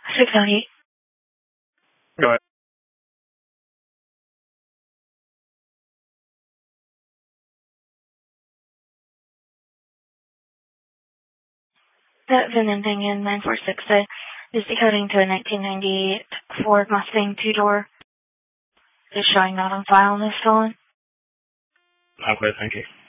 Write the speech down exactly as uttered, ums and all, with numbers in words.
six ninety-eight. Go ahead. That V I N ending in nine four six is decoding to a nineteen ninety-eight Ford Mustang two-door. It's showing not on file in this stolen. Okay, thank you.